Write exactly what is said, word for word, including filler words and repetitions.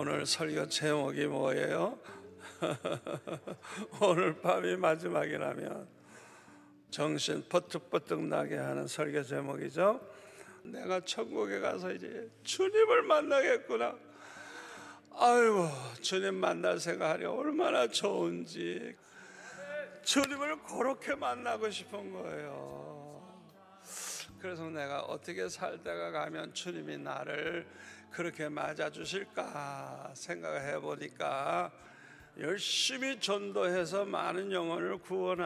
오늘 설교 제목이 뭐예요? 오늘 밤이 마지막이라면 정신 버뜩버뜩 나게 하는 설교 제목이죠. 내가 천국에 가서 이제 주님을 만나겠구나. 아이고, 주님 만날 생각하니 얼마나 좋은지. 주님을 그렇게 만나고 싶은 거예요. 그래서 내가 어떻게 살다가 가면 주님이 나를 그렇게 맞아주실까 생각해 보니까 열심히 전도해서 많은 영혼을 구원하는